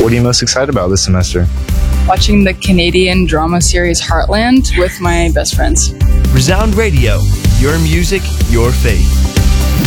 What are you most excited about this semester? Watching the Canadian drama series Heartland with my best friends. Resound Radio, your music, your faith.